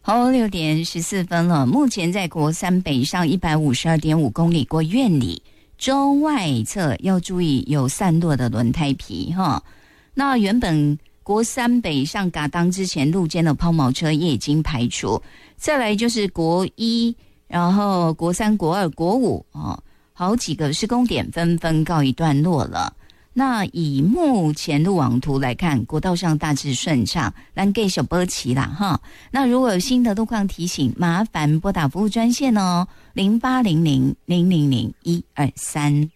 好，6:14了。目前在国三北上152.5公里过院里，周外侧要注意有散落的轮胎皮哈。那原本国三北上嘎当之前路肩的抛锚车也已经排除，再来就是国一，然后国三、国二、国五好几个施工点纷纷告一段落了。那以目前路网图来看，国道上大致顺畅，咱给小波齐啦哈。那如果有新的路况提醒，麻烦拨打服务专线哦，0800-000-123。